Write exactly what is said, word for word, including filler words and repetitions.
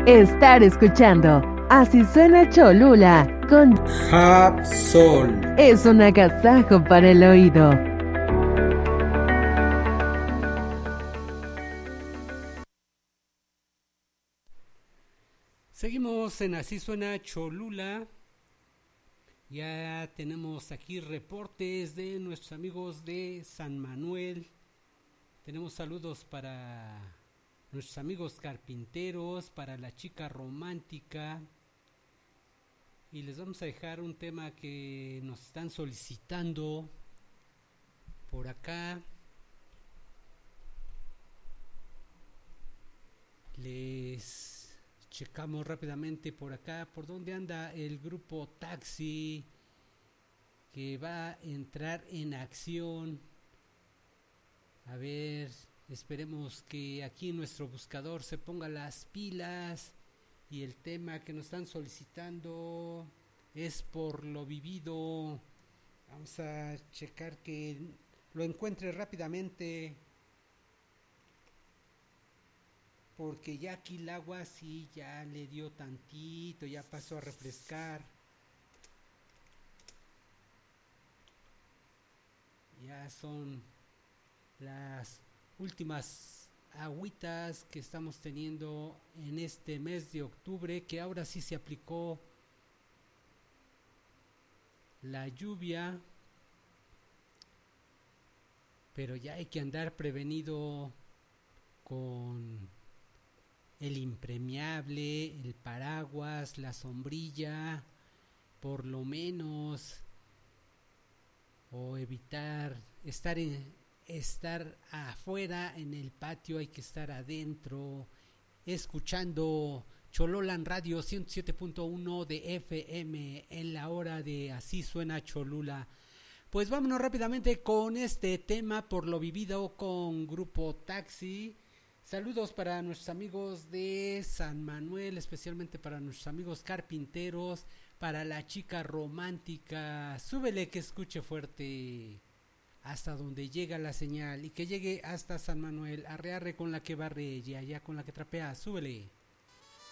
estar escuchando Así Suena Cholula con Hapsol. Es un agasajo para el oído. Seguimos en Así Suena Cholula. Ya tenemos aquí reportes de nuestros amigos de San Manuel. Tenemos saludos para nuestros amigos carpinteros, para la chica romántica. Y les vamos a dejar un tema que nos están solicitando por acá. Les checamos rápidamente por acá, por dónde anda el grupo Taxi, que va a entrar en acción. A ver, esperemos que aquí nuestro buscador se ponga las pilas. Y el tema que nos están solicitando es Por lo Vivido. Vamos a checar que lo encuentre rápidamente, porque ya aquí el agua sí ya le dio tantito, ya pasó a refrescar. Ya son las últimas agüitas que estamos teniendo en este mes de octubre, que ahora sí se aplicó la lluvia, pero ya hay que andar prevenido con el impermeable, el paraguas, la sombrilla, por lo menos, o evitar estar en estar afuera en el patio, hay que estar adentro escuchando Chololan Radio ciento siete punto uno de F M en la hora de Así Suena Cholula. Pues vámonos rápidamente con este tema, Por lo Vivido, con Grupo Taxi. Saludos para nuestros amigos de San Manuel, especialmente para nuestros amigos carpinteros, para la chica romántica. Súbele que escuche fuerte hasta donde llega la señal y que llegue hasta San Manuel. Arre arre con la que barre y allá con la que trapea. Súbele.